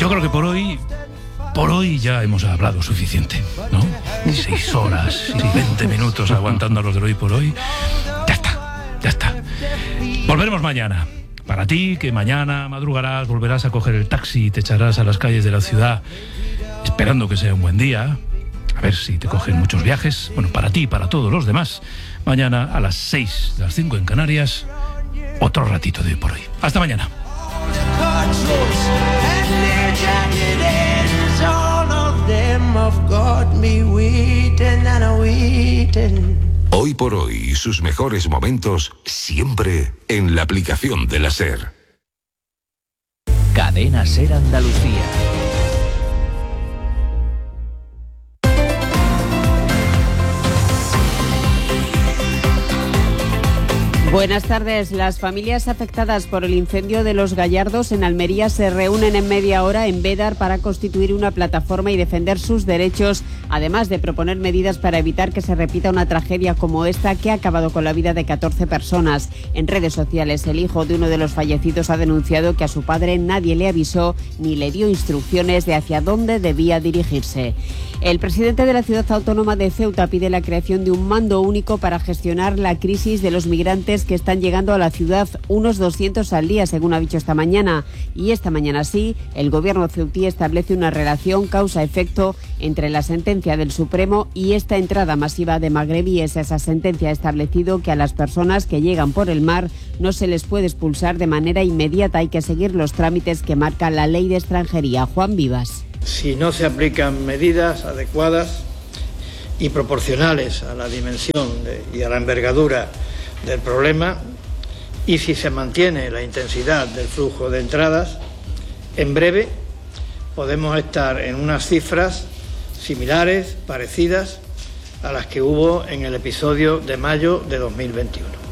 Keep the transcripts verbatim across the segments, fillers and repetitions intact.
Yo creo que por hoy, por hoy ya hemos hablado suficiente, ¿no? Seis horas y veinte minutos aguantando a los de hoy por hoy. Ya está, ya está. Volveremos mañana. Para ti, que mañana madrugarás, volverás a coger el taxi y te echarás a las calles de la ciudad, esperando que sea un buen día. A ver si te cogen muchos viajes. Bueno, para ti y para todos los demás. Mañana a las seis, las cinco en Canarias, otro ratito de hoy por hoy. Hasta mañana. Hoy por hoy, sus mejores momentos siempre en la aplicación de la SER. Cadena SER Andalucía. Buenas tardes. Las familias afectadas por el incendio de Los Gallardos en Almería se reúnen en media hora en Bédar para constituir una plataforma y defender sus derechos, además de proponer medidas para evitar que se repita una tragedia como esta que ha acabado con la vida de catorce personas. En redes sociales, el hijo de uno de los fallecidos ha denunciado que a su padre nadie le avisó ni le dio instrucciones de hacia dónde debía dirigirse. El presidente de la ciudad autónoma de Ceuta pide la creación de un mando único para gestionar la crisis de los migrantes que están llegando a la ciudad, unos doscientos al día, según ha dicho esta mañana. Y esta mañana sí, el gobierno ceutí establece una relación causa-efecto entre la sentencia del Supremo y esta entrada masiva de magrebíes. Esa sentencia ha establecido que a las personas que llegan por el mar no se les puede expulsar de manera inmediata, hay que seguir los trámites que marca la ley de extranjería. Juan Vivas. Si no se aplican medidas adecuadas y proporcionales a la dimensión de, y a la envergadura del problema, y si se mantiene la intensidad del flujo de entradas, en breve podemos estar en unas cifras similares, parecidas a las que hubo en el episodio de mayo de dos mil veintiuno.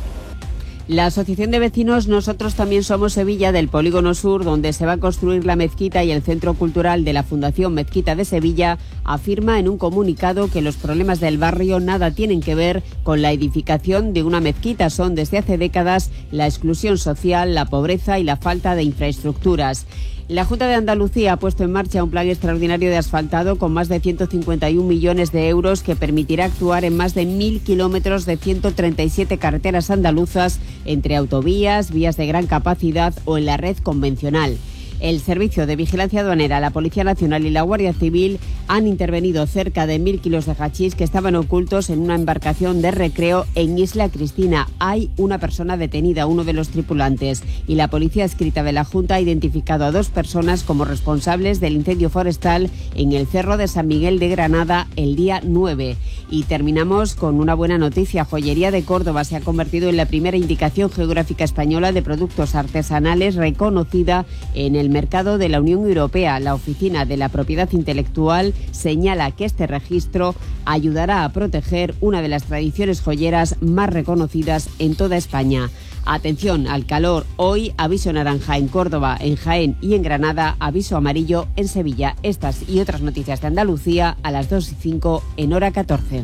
La Asociación de Vecinos Nosotros También Somos Sevilla del Polígono Sur, donde se va a construir la mezquita y el centro cultural de la Fundación Mezquita de Sevilla, afirma en un comunicado que los problemas del barrio nada tienen que ver con la edificación de una mezquita. Son desde hace décadas la exclusión social, la pobreza y la falta de infraestructuras. La Junta de Andalucía ha puesto en marcha un plan extraordinario de asfaltado con más de ciento cincuenta y un millones de euros que permitirá actuar en más de mil kilómetros de ciento treinta y siete carreteras andaluzas entre autovías, vías de gran capacidad o en la red convencional. El Servicio de Vigilancia Aduanera, la Policía Nacional y la Guardia Civil han intervenido cerca de mil kilos de hachís que estaban ocultos en una embarcación de recreo en Isla Cristina. Hay una persona detenida, uno de los tripulantes, y la Policía Adscrita de la Junta ha identificado a dos personas como responsables del incendio forestal en el Cerro de San Miguel de Granada el día nueve. Y terminamos con una buena noticia. Joyería de Córdoba se ha convertido en la primera indicación geográfica española de productos artesanales reconocida en el mercado de la Unión Europea. La Oficina de la Propiedad Intelectual señala que este registro ayudará a proteger una de las tradiciones joyeras más reconocidas en toda España. Atención al calor. Hoy aviso naranja en Córdoba, en Jaén y en Granada, aviso amarillo en Sevilla. Estas y otras noticias de Andalucía a las dos y cinco en hora catorce.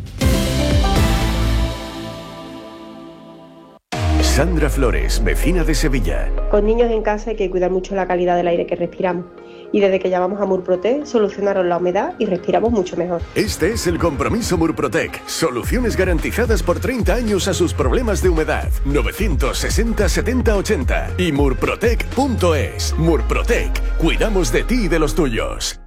Sandra Flores, vecina de Sevilla. Con niños en casa hay que cuidar mucho la calidad del aire que respiramos. Y desde que llamamos a Murprotec solucionaron la humedad y respiramos mucho mejor. Este es el compromiso Murprotec. Soluciones garantizadas por treinta años a sus problemas de humedad. novecientos sesenta setenta ochenta y murprotec punto es. Murprotec. Cuidamos de ti y de los tuyos.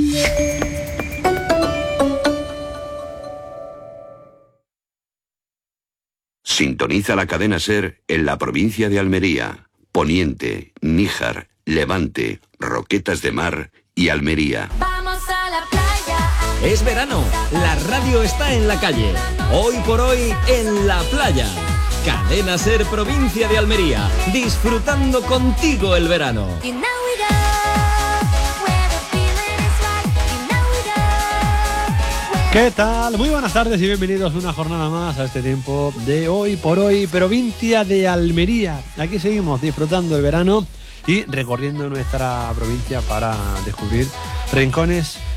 Sintoniza la cadena SER en la provincia de Almería, Poniente, Níjar, Levante, Roquetas de Mar y Almería. Vamos a la playa. Es verano, la radio está en la calle. Hoy por hoy en la playa. Cadena SER provincia de Almería, disfrutando contigo el verano. ¿Qué tal? Muy buenas tardes y bienvenidos una jornada más a este tiempo de Hoy por Hoy, provincia de Almería. Aquí seguimos disfrutando el verano y recorriendo nuestra provincia para descubrir rincones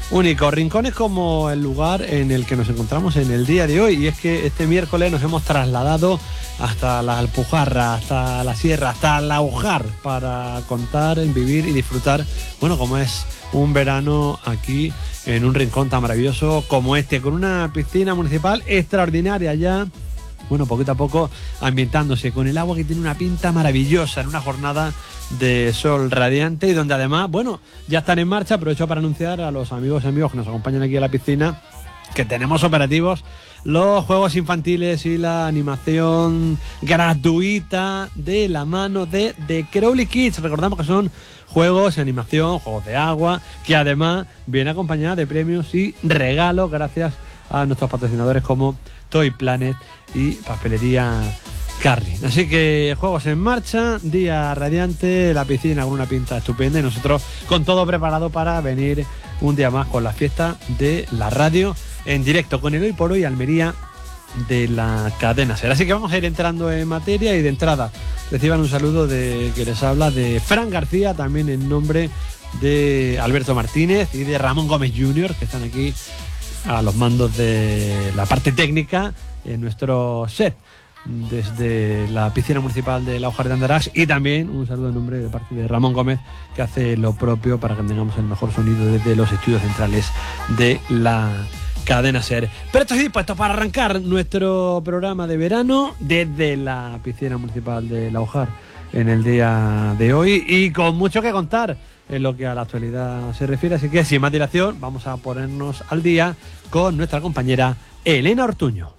únicos, rincones como el lugar en el que nos encontramos en el día de hoy. Y es que este miércoles nos hemos trasladado hasta la Alpujarra, hasta la Sierra, hasta la Laujar, para contar, vivir y disfrutar, bueno, como es un verano aquí en un rincón tan maravilloso como este, con una piscina municipal extraordinaria ya, bueno, poquito a poco ambientándose con el agua que tiene una pinta maravillosa en una jornada de sol radiante y donde además, bueno, ya están en marcha. Aprovecho para anunciar a los amigos y amigos que nos acompañan aquí a la piscina que tenemos operativos los juegos infantiles y la animación gratuita de la mano de The Crowley Kids. Recordamos que son juegos de animación, juegos de agua, que además viene acompañada de premios y regalos gracias a nuestros patrocinadores como Toy Planet y Papelería Carry. Así que juegos en marcha, día radiante, la piscina con una pinta estupenda y nosotros con todo preparado para venir un día más con la fiesta de la radio en directo con el Hoy por Hoy Almería de la cadena SER. Así que vamos a ir entrando en materia y de entrada reciban un saludo de que les habla de Fran García, también en nombre de Alberto Martínez y de Ramón Gómez junior, que están aquí a los mandos de la parte técnica en nuestro set desde la piscina municipal de Laujar de Andarax, y también un saludo en nombre de parte de Ramón Gómez, que hace lo propio para que tengamos el mejor sonido desde los estudios centrales de la cadena SER. Pero estoy dispuesto para arrancar nuestro programa de verano desde la piscina municipal de Laujar en el día de hoy y con mucho que contar en lo que a la actualidad se refiere. Así que sin más dilación vamos a ponernos al día con nuestra compañera Elena Ortuño.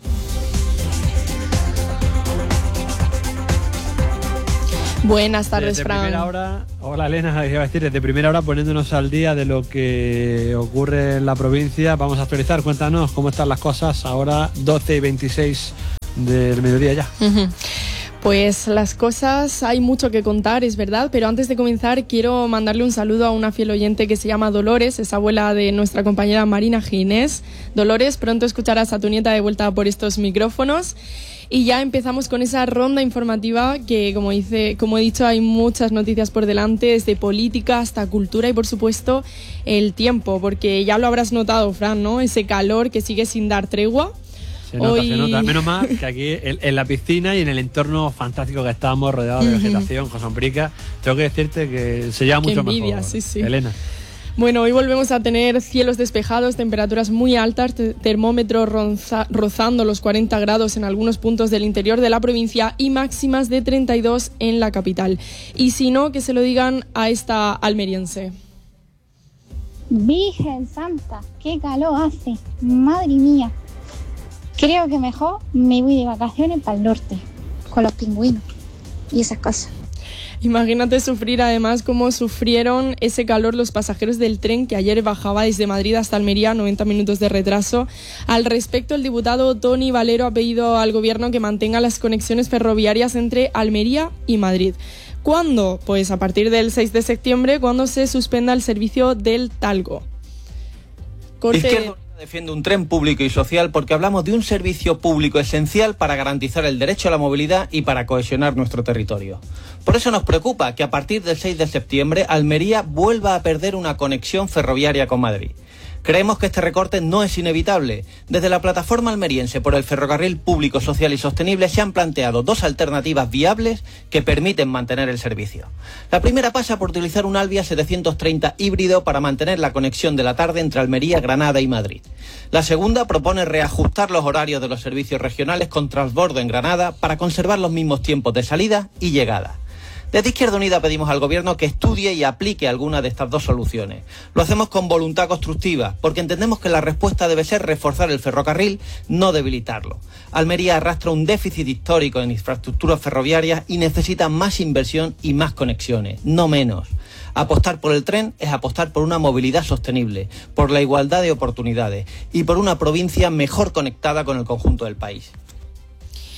Buenas tardes, desde Fran. Primera hora, hola Elena, iba a decir, desde primera hora poniéndonos al día de lo que ocurre en la provincia. Vamos a actualizar, cuéntanos cómo están las cosas ahora, doce y veintiséis del mediodía ya. Uh-huh. Pues las cosas, hay mucho que contar, es verdad, pero antes de comenzar quiero mandarle un saludo a una fiel oyente que se llama Dolores, es abuela de nuestra compañera Marina Ginés. Dolores, pronto escucharás a tu nieta de vuelta por estos micrófonos. Y ya empezamos con esa ronda informativa que, como dice, como he dicho, hay muchas noticias por delante, desde política hasta cultura y, por supuesto, el tiempo, porque ya lo habrás notado, Fran, ¿no? Ese calor que sigue sin dar tregua. Se nota, Hoy... se nota. Menos mal que aquí en, en la piscina y en el entorno fantástico que estamos, rodeados de vegetación, con sombrica, tengo que decirte que se lleva mucho envidia, mejor, sí, sí. Elena. Bueno, hoy volvemos a tener cielos despejados, temperaturas muy altas, termómetro roza, rozando los cuarenta grados en algunos puntos del interior de la provincia y máximas de treinta y dos en la capital. Y si no, que se lo digan a esta almeriense. Virgen Santa, qué calor hace, madre mía. Creo que mejor me voy de vacaciones para el norte, con los pingüinos y esas cosas. Imagínate sufrir además como sufrieron ese calor los pasajeros del tren que ayer bajaba desde Madrid hasta Almería, noventa minutos de retraso. Al respecto, el diputado Toni Valero ha pedido al gobierno que mantenga las conexiones ferroviarias entre Almería y Madrid. ¿Cuándo? Pues a partir del seis de septiembre, cuando se suspenda el servicio del Talgo. Corte... Izquierda defiende un tren público y social porque hablamos de un servicio público esencial para garantizar el derecho a la movilidad y para cohesionar nuestro territorio. Por eso nos preocupa que a partir del seis de septiembre Almería vuelva a perder una conexión ferroviaria con Madrid. Creemos que este recorte no es inevitable. Desde la plataforma almeriense por el ferrocarril público, social y sostenible se han planteado dos alternativas viables que permiten mantener el servicio. La primera pasa por utilizar un Alvia setecientos treinta híbrido para mantener la conexión de la tarde entre Almería, Granada y Madrid. La segunda propone reajustar los horarios de los servicios regionales con transbordo en Granada para conservar los mismos tiempos de salida y llegada. Desde Izquierda Unida pedimos al Gobierno que estudie y aplique alguna de estas dos soluciones. Lo hacemos con voluntad constructiva, porque entendemos que la respuesta debe ser reforzar el ferrocarril, no debilitarlo. Almería arrastra un déficit histórico en infraestructuras ferroviarias y necesita más inversión y más conexiones, no menos. Apostar por el tren es apostar por una movilidad sostenible, por la igualdad de oportunidades y por una provincia mejor conectada con el conjunto del país.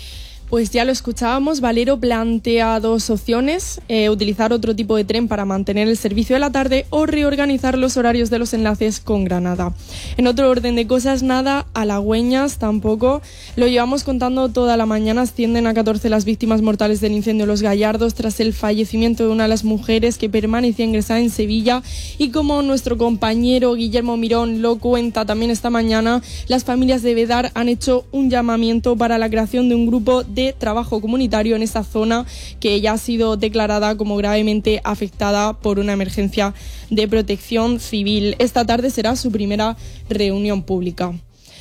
Pues ya lo escuchábamos, Valero plantea dos opciones, eh, utilizar otro tipo de tren para mantener el servicio de la tarde o reorganizar los horarios de los enlaces con Granada. En otro orden de cosas, nada halagüeñas tampoco, lo llevamos contando toda la mañana, ascienden a catorce las víctimas mortales del incendio de Los Gallardos tras el fallecimiento de una de las mujeres que permanecía ingresada en Sevilla y como nuestro compañero Guillermo Mirón lo cuenta también esta mañana, las familias de Bedar han hecho un llamamiento para la creación de un grupo de de trabajo comunitario en esta zona que ya ha sido declarada como gravemente afectada por una emergencia de protección civil. Esta tarde será su primera reunión pública.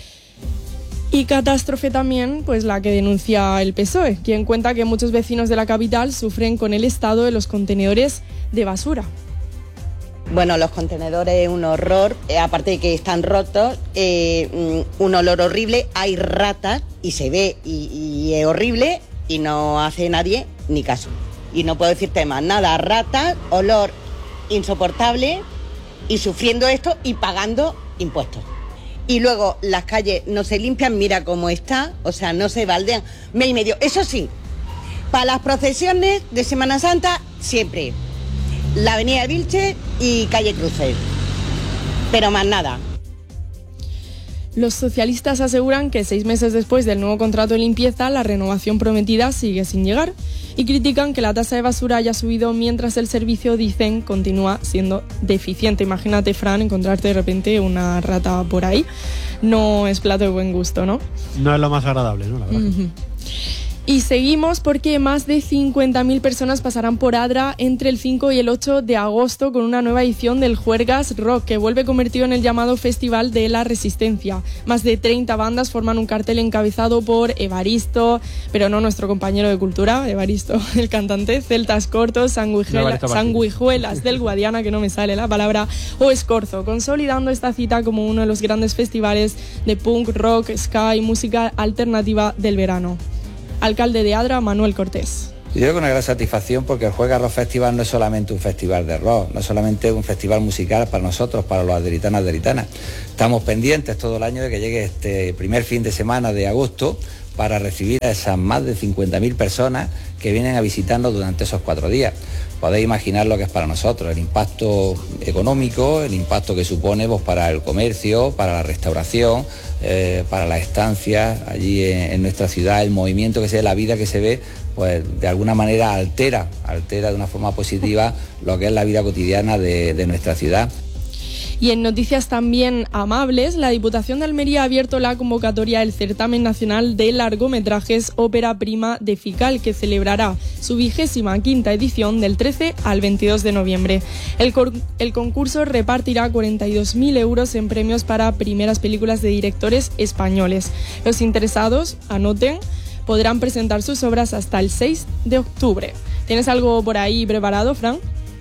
Y catástrofe también, pues la que denuncia el P S O E, quien cuenta que muchos vecinos de la capital sufren con el estado de los contenedores de basura. Bueno, los contenedores es un horror, eh, aparte de que están rotos, eh, un olor horrible, hay ratas y se ve y, y es horrible y no hace nadie ni caso. Y no puedo decirte más nada, ratas, olor insoportable y sufriendo esto y pagando impuestos. Y luego las calles no se limpian, mira cómo está, o sea, no se baldean, mes y medio. Eso sí, para las procesiones de Semana Santa, siempre la avenida Vilche y calle Cruces, pero más nada. Los socialistas aseguran que seis meses después del nuevo contrato de limpieza, la renovación prometida sigue sin llegar y critican que la tasa de basura haya subido mientras el servicio, dicen, continúa siendo deficiente. Imagínate, Fran, encontrarte de repente una rata por ahí. No es plato de buen gusto, ¿no? No es lo más agradable, ¿no? La verdad. Uh-huh. Y seguimos porque más de cincuenta mil personas pasarán por Adra entre el cinco y el ocho de agosto con una nueva edición del Juergas Rock, que vuelve convertido en el llamado Festival de la Resistencia. Más de treinta bandas forman un cartel encabezado por Evaristo, pero no nuestro compañero de cultura, Evaristo, el cantante, Celtas Cortos, Sanguijela, Sanguijuelas del Guadiana, que no me sale la palabra, o Escorzo, consolidando esta cita como uno de los grandes festivales de punk, rock, ska y música alternativa del verano. Alcalde de Adra, Manuel Cortés. Yo creo que una gran satisfacción porque el Juergas Rock Festival no es solamente un festival de rock, no es solamente un festival musical para nosotros, para los adritanos y adritanas. Estamos pendientes todo el año de que llegue este primer fin de semana de agosto para recibir a esas más de cincuenta mil personas que vienen a visitarnos durante esos cuatro días. Podéis imaginar lo que es para nosotros, el impacto económico, el impacto que supone pues, para el comercio, para la restauración, eh, para las estancias allí en, en nuestra ciudad, el movimiento que se ve, la vida que se ve, pues de alguna manera altera, altera de una forma positiva lo que es la vida cotidiana de, de nuestra ciudad. Y en noticias también amables, la Diputación de Almería ha abierto la convocatoria del Certamen Nacional de Largometrajes Ópera Prima de Fical, que celebrará su vigésima quinta edición del trece al veintidós de noviembre. El, cor- el concurso repartirá cuarenta y dos mil euros en premios para primeras películas de directores españoles. Los interesados, anoten, podrán presentar sus obras hasta el seis de octubre. ¿Tienes algo por ahí preparado, Fran?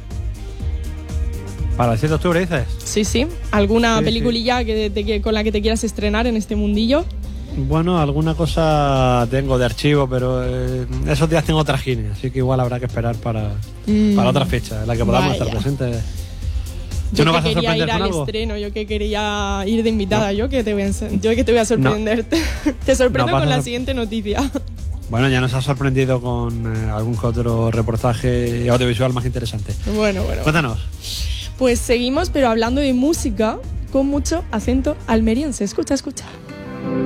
¿Para el siete de octubre dices? Sí, sí. ¿Alguna sí, peliculilla sí. Que te, que, con la que te quieras estrenar en este mundillo? Bueno, alguna cosa tengo de archivo, pero eh, esos días tengo trajín, así que igual habrá que esperar para, mm. para otra fecha, en la que podamos Vaya. estar presentes. Yo no que vas a quería ir sorprender al con algo? estreno, yo que quería ir de invitada, no. yo que te voy a, yo que te voy a sorprenderte. No. Te sorprendo no con la a... siguiente noticia. Bueno, ya nos ha sorprendido con eh, algún que otro reportaje audiovisual más interesante. Bueno, bueno. Cuéntanos. Pues seguimos, pero hablando de música con mucho acento almeriense. Escucha, escucha.